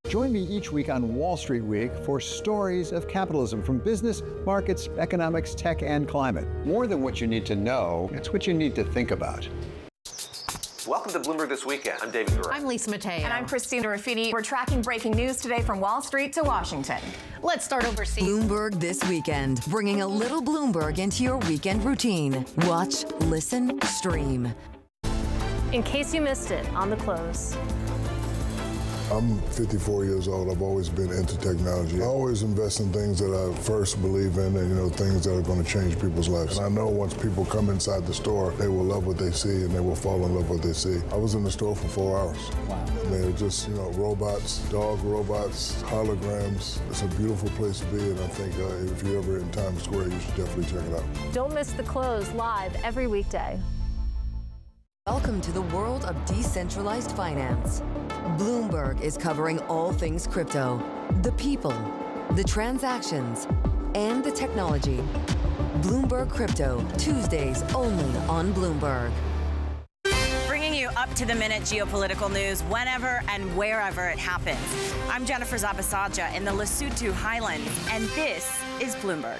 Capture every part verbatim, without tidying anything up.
Join me each week on Wall Street Week for stories of capitalism from business, markets, economics, tech, and climate. More than what you need to know, it's what you need to think about. Welcome to Bloomberg This Weekend. I'm David Gura. I'm Lisa Mateo. And I'm Christina Ruffini. We're tracking breaking news today from Wall Street to Washington. Let's start overseas. Bloomberg This Weekend, bringing a little Bloomberg into your weekend routine. Watch, listen, stream. In case you missed it, on the close. I'm fifty-four years old. I've always been into technology. I always invest in things that I first believe in and, you know, things that are going to change people's lives. And I know once people come inside the store, they will love what they see and they will fall in love with what they see. I was in the store for four hours. Wow. I mean, it's just, you know, robots, dog robots, holograms. It's a beautiful place to be, and I think uh, if you're ever in Times Square, you should definitely check it out. Don't miss the close live every weekday. Welcome to the world of decentralized finance. Bloomberg is covering all things crypto, the people, the transactions, and the technology. Bloomberg Crypto, Tuesdays only on Bloomberg. Bringing you up-to-the-minute geopolitical news whenever and wherever it happens. I'm Jennifer Zabasaja in the Lesotho Highlands, and this is Bloomberg.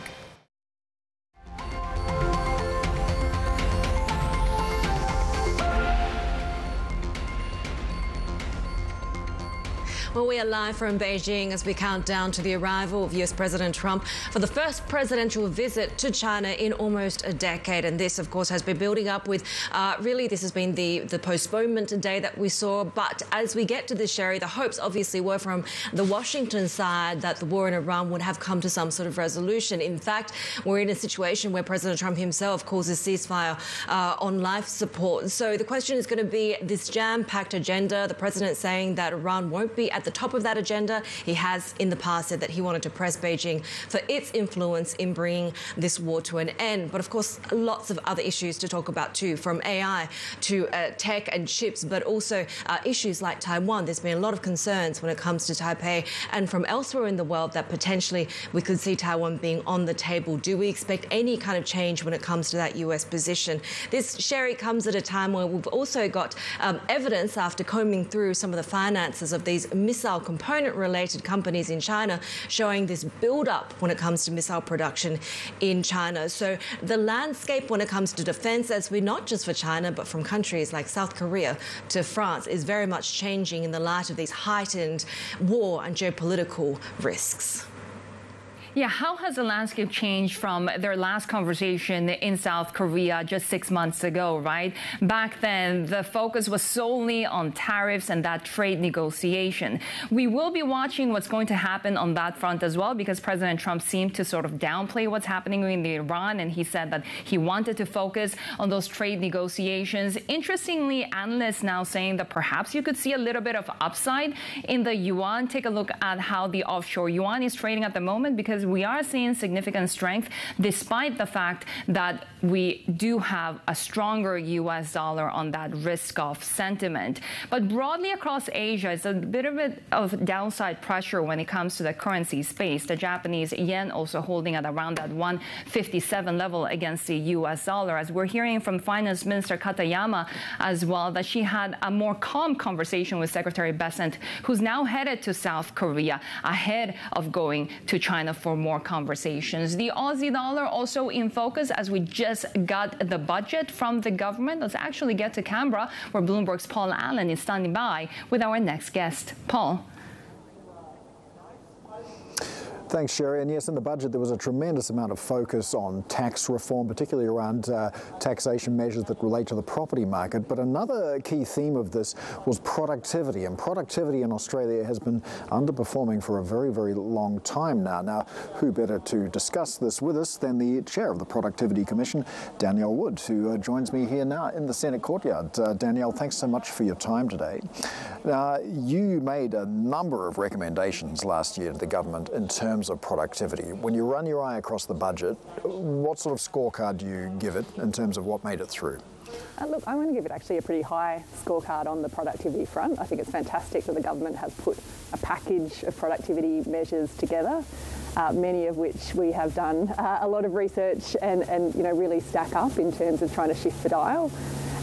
Well, we are live from Beijing as we count down to the arrival of U S President Trump for the first presidential visit to China in almost a decade. And this, of course, has been building up with, uh, really, this has been the, the postponement today that we saw. But as we get to this, Sherry, the hopes obviously were from the Washington side that the war in Iran would have come to some sort of resolution. In fact, we're in a situation where President Trump himself calls a ceasefire uh, on life support. So the question is going to be this jam-packed agenda, the president saying that Iran won't be at the top of that agenda. He has in the past said that he wanted to press Beijing for its influence in bringing this war to an end. But of course, lots of other issues to talk about too, from A I to uh, tech and chips, but also uh, issues like Taiwan. There's been a lot of concerns when it comes to Taipei and from elsewhere in the world that potentially we could see Taiwan being on the table. Do we expect any kind of change when it comes to that U S position? This, Sherry, comes at a time where we've also got um, evidence after combing through some of the finances of these missile component-related companies in China, showing this build-up when it comes to missile production in China. So the landscape when it comes to defense, as we not just for China, but from countries like South Korea to France, is very much changing in the light of these heightened war and geopolitical risks. Yeah, how has the landscape changed from their last conversation in South Korea just six months ago, right? Back then, the focus was solely on tariffs and that trade negotiation. We will be watching what's going to happen on that front as well, because President Trump seemed to sort of downplay what's happening in Iran, and he said that he wanted to focus on those trade negotiations. Interestingly, analysts now saying that perhaps you could see a little bit of upside in the yuan. Take a look at how the offshore yuan is trading at the moment, because we are seeing significant strength despite the fact that we do have a stronger U S dollar on that risk-off sentiment. But broadly across Asia, it's a bit of, a, of downside pressure when it comes to the currency space. The Japanese yen also holding at around that one fifty-seven level against the U S dollar, as we're hearing from Finance Minister Katayama as well that she had a more calm conversation with Secretary Bessent, who's now headed to South Korea ahead of going to China for more conversations. The Aussie dollar also in focus as we just got the budget from the government. Let's actually get to Canberra, where Bloomberg's Paul Allen is standing by with our next guest. Paul. Thanks, Sherry. And yes, in the budget, there was a tremendous amount of focus on tax reform, particularly around uh, taxation measures that relate to the property market. But another key theme of this was productivity. And productivity in Australia has been underperforming for a very, very long time now. Now, who better to discuss this with us than the chair of the Productivity Commission, Danielle Wood, who uh, joins me here now in the Senate courtyard. Uh, Danielle, thanks so much for your time today. Now, you made a number of recommendations last year to the government in terms of productivity. When you run your eye across the budget, what sort of scorecard do you give it in terms of what made it through? Uh, look, I'm going to give it actually a pretty high scorecard on the productivity front. I think it's fantastic that the government has put a package of productivity measures together, uh, many of which we have done uh, a lot of research and, and you know really stack up in terms of trying to shift the dial.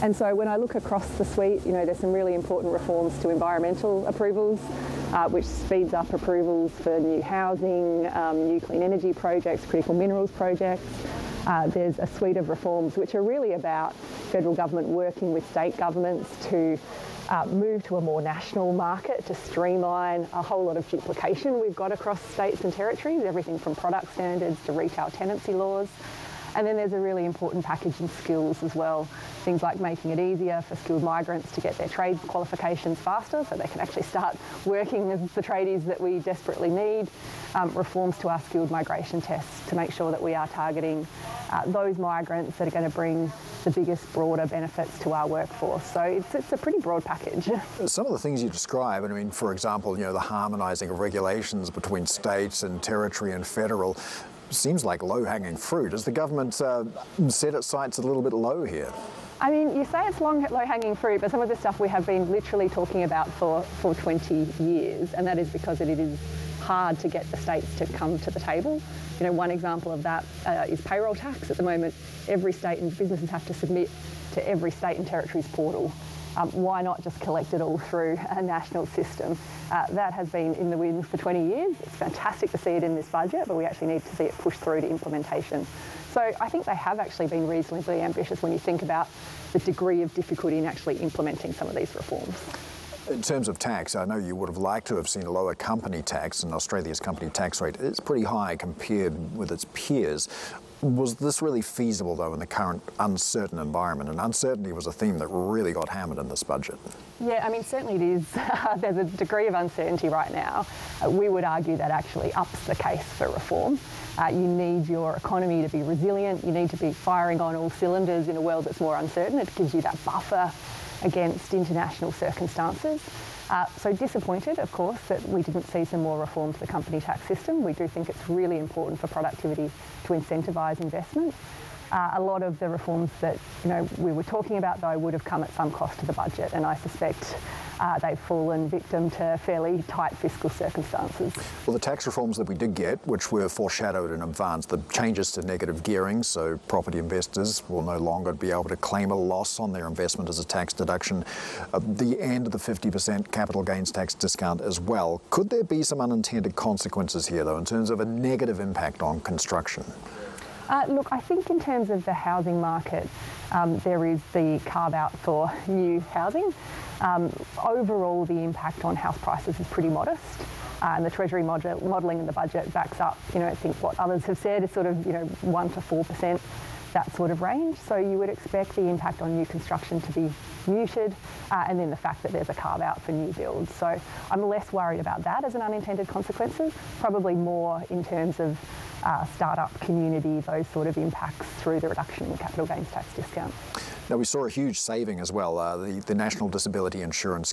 And so when I look across the suite, you know, there's some really important reforms to environmental approvals, uh, which speeds up approvals for new housing, um, new clean energy projects, critical minerals projects. Uh, there's a suite of reforms which are really about federal government working with state governments to uh, move to a more national market, to streamline a whole lot of duplication we've got across states and territories, everything from product standards to retail tenancy laws. And then there's a really important package in skills as well. Things like making it easier for skilled migrants to get their trade qualifications faster so they can actually start working as the tradies that we desperately need. Um, reforms to our skilled migration tests to make sure that we are targeting uh, those migrants that are going to bring the biggest, broader benefits to our workforce. So it's, it's a pretty broad package. Some of the things you describe, I mean, for example, you know, the harmonising of regulations between states and territory and federal, seems like low-hanging fruit. Has the government uh, set its sights a little bit low here? I mean, you say it's long, low-hanging fruit, but some of the stuff we have been literally talking about for, for twenty years, and that is because it is hard to get the states to come to the table. You know, one example of that uh, is payroll tax. At the moment, every state and businesses have to submit to every state and territory's portal. Um, why not just collect it all through a national system? Uh, that has been in the wind for twenty years. It's fantastic to see it in this budget, but we actually need to see it pushed through to implementation. So I think they have actually been reasonably ambitious when you think about the degree of difficulty in actually implementing some of these reforms. In terms of tax, I know you would have liked to have seen a lower company tax, and Australia's company tax rate is pretty high compared with its peers. Was this really feasible, though, in the current uncertain environment? And uncertainty was a theme that really got hammered in this budget. Yeah, I mean, certainly it is. There's a degree of uncertainty right now. Uh, we would argue that actually ups the case for reform. Uh, you need your economy to be resilient. You need to be firing on all cylinders in a world that's more uncertain. It gives you that buffer against international circumstances. Uh, so disappointed, of course, that we didn't see some more reform to the company tax system. We do think it's really important for productivity to incentivise investment. Uh, a lot of the reforms that you know we were talking about, though, would have come at some cost to the budget, and I suspect uh, they've fallen victim to fairly tight fiscal circumstances. Well, the tax reforms that we did get, which were foreshadowed in advance, the changes to negative gearing, so property investors will no longer be able to claim a loss on their investment as a tax deduction, uh, the end of the fifty percent capital gains tax discount as well. Could there be some unintended consequences here, though, in terms of a negative impact on construction? Uh, look, I think in terms of the housing market, um, there is the carve-out for new housing. Um, overall, the impact on house prices is pretty modest, uh, and the Treasury model, modelling in the budget backs up, you know, I think what others have said is sort of, you know, one to four percent, that sort of range. So you would expect the impact on new construction to be muted, uh, and then the fact that there's a carve-out for new builds. So I'm less worried about that as an unintended consequences, probably more in terms of uh, start-up community, those sort of impacts through the reduction in capital gains tax discount. Now, we saw a huge saving as well. Uh, the, the National Disability Insurance